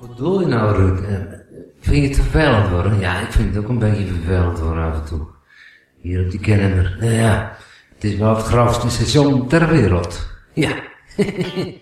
Wat bedoel je nou, Ruud? Vind je het vervelend worden? Ja, ik vind het ook een beetje vervelend worden af en toe. Hier op die Kennemer. Ja, het is wel het grootste station ter wereld. Ja.